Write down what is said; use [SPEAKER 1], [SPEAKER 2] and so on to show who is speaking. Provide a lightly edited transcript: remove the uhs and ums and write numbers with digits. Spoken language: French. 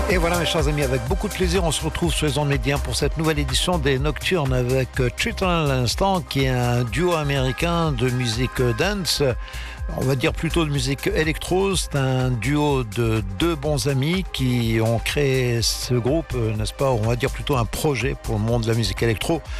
[SPEAKER 1] Et voilà mes chers amis, avec beaucoup de plaisir, on se retrouve sur les ondes médias pour cette nouvelle édition des Nocturnes avec Triton à l'instant, qui est un duo américain de musique dance. On va dire plutôt de musique électro. C'est un duo de deux bons amis qui ont créé ce groupe, n'est-ce pas? On va dire plutôt un projet pour le monde de la musique électro.